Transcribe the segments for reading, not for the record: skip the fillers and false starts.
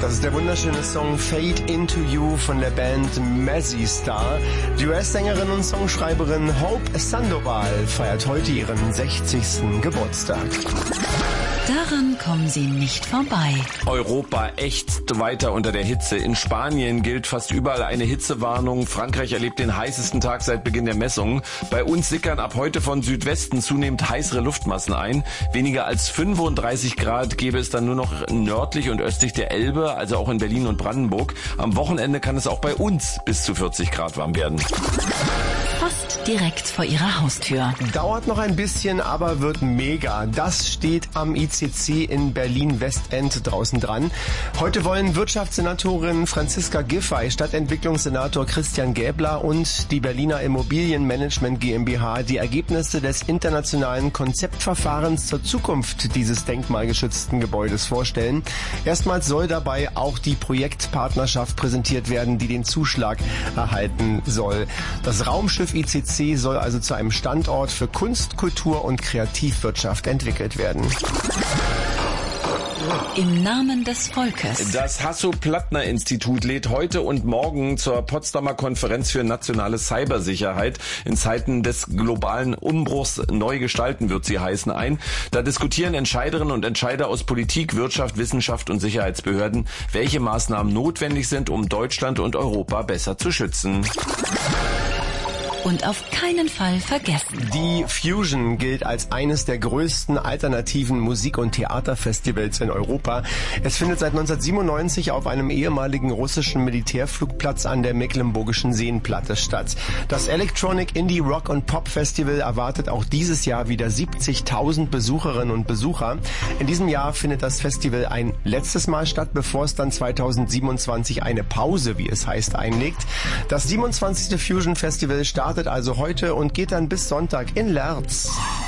Das ist der wunderschöne Song Fade Into You von der Band Mazzy Star. Die US-Sängerin und Songschreiberin Hope Sandoval feiert heute ihren 60. Geburtstag. Daran kommen Sie nicht vorbei. Europa ächzt weiter unter der Hitze. In Spanien gilt fast überall eine Hitzewarnung. Frankreich erlebt den heißesten Tag seit Beginn der Messungen. Bei uns sickern ab heute von Südwesten zunehmend heißere Luftmassen ein. Weniger als 35 Grad gäbe es dann nur noch nördlich und östlich der Elbe, also auch in Berlin und Brandenburg. Am Wochenende kann es auch bei uns bis zu 40 Grad warm werden. Fast direkt vor Ihrer Haustür. Dauert noch ein bisschen, aber wird mega. Das steht am ICC in Berlin-Westend draußen dran. Heute wollen Wirtschaftssenatorin Franziska Giffey, Stadtentwicklungssenator Christian Gäbler und die Berliner Immobilienmanagement GmbH die Ergebnisse des internationalen Konzeptverfahrens zur Zukunft dieses denkmalgeschützten Gebäudes vorstellen. Erstmals soll dabei auch die Projektpartnerschaft präsentiert werden, die den Zuschlag erhalten soll. Das Raumschiff ICC soll also zu einem Standort für Kunst, Kultur und Kreativwirtschaft entwickelt werden. Im Namen des Volkes. Das Hasso-Plattner-Institut lädt heute und morgen zur Potsdamer Konferenz für nationale Cybersicherheit in Zeiten des globalen Umbruchs neu gestalten, wird sie heißen, ein. Da diskutieren Entscheiderinnen und Entscheider aus Politik, Wirtschaft, Wissenschaft und Sicherheitsbehörden, welche Maßnahmen notwendig sind, um Deutschland und Europa besser zu schützen. Und auf keinen Fall vergessen. Die Fusion gilt als eines der größten alternativen Musik- und Theaterfestivals in Europa. Es findet seit 1997 auf einem ehemaligen russischen Militärflugplatz an der Mecklenburgischen Seenplatte statt. Das Electronic Indie Rock und Pop Festival erwartet auch dieses Jahr wieder 70.000 Besucherinnen und Besucher. In diesem Jahr findet das Festival ein letztes Mal statt, bevor es dann 2027 eine Pause, wie es heißt, einlegt. Das 27. Fusion Festival startet also heute und geht dann bis Sonntag in Lerz.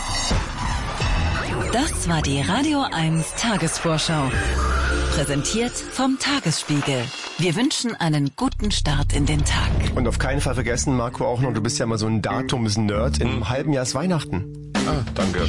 Das war die Radio 1 Tagesvorschau. Präsentiert vom Tagesspiegel. Wir wünschen einen guten Start in den Tag. Und auf keinen Fall vergessen, Marco, auch noch, du bist ja mal so ein Datumsnerd. In einem halben Jahr ist Weihnachten. Ah, danke.